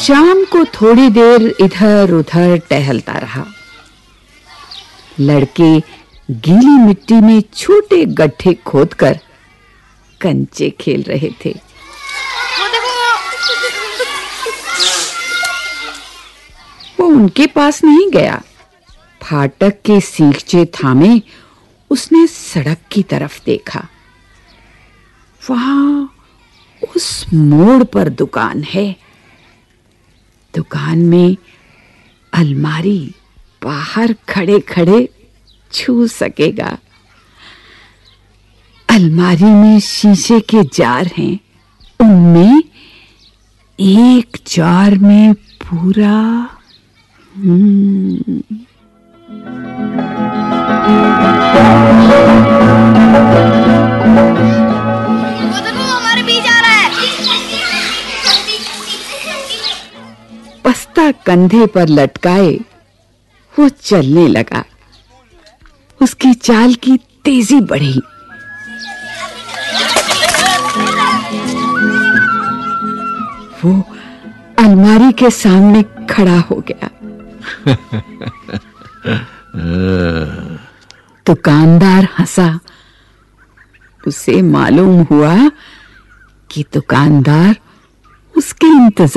शाम को थोड़ी देर इधर-उधर टहलता रहा। लड़के गीली मिट्टी में छोटे गड्ढे खोदकर कंचे खेल रहे थे। वो उनके पास नहीं गया। फाटक के सीखचे थामे उसने सड़क की तरफ देखा। वहां उस मोड़ पर दुकान है। दुकान में अलमारी बाहर खड़े-खड़े छू सकेगा। अलमारी में शीशे के जार हैं। उनमें एक जार में पूरा हमारे बीच आ रहा है। बस्ता कंधे पर लटकाए वो चलने लगा। उसकी चाल की तेजी बढ़ी। वो अलमारी के सामने खड़ा हो गया। दुकानदार हंसा। उसे मालूम हुआ कि दुकानदार उसके इंतजार